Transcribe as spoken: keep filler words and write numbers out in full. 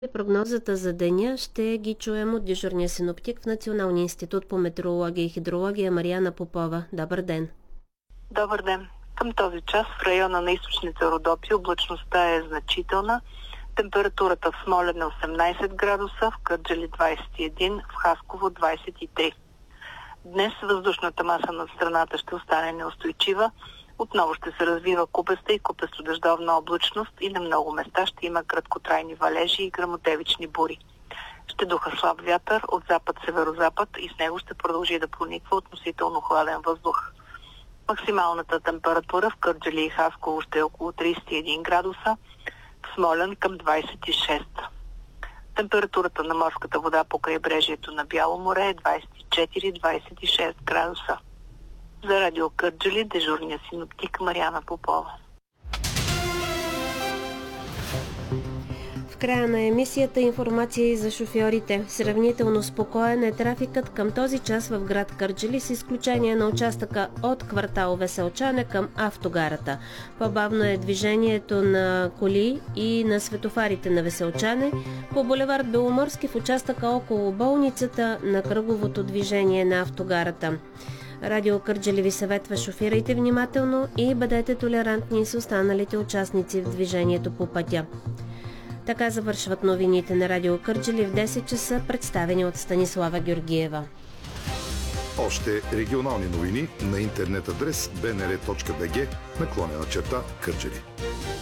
Прогнозата за деня ще ги чуем от дежурния синоптик в Националния институт по метеорология и хидрология Мариана Попова. Добър ден! Добър ден! Към този час в района на източните Родопи облачността е значителна. Температурата в Смолян е осемнайсет градуса, в Кърджали двайсет и един, в Хасково двайсет и три. Днес въздушната маса над страната ще остане неустойчива. Отново ще се развива купеста и купесто-дъждовна облачност и на много места ще има краткотрайни валежи и гръмотевични бури. Ще духа слаб вятър от запад-северозапад и с него ще продължи да прониква относително хладен въздух. Максималната температура в Кърджали и Хасково ще е около трийсет и един градуса, в Смолян към двайсет и шест. Температурата на морската вода по крайбрежието на Бяло море е двайсет и четири до двайсет и шест градуса. За радио Кърджали дежурния синоптик Мариана Попова. В края на емисията информация и за шофьорите. Сравнително спокоен е трафикът към този час в град Кърджали, с изключение на участъка от квартал Веселчане към автогарата. По-бавно е движението на коли и на светофарите на Веселчане, по булевард Беломорски в участъка около болницата, на кръговото движение на автогарата. Радио Кърджали ви съветва: шофирайте внимателно и бъдете толерантни с останалите участници в движението по пътя. Така завършват новините на Радио Кърджали в десет часа, представени от Станислава Георгиева. Още регионални новини на интернет адрес б н р точка б г наклонена черта Кърджали.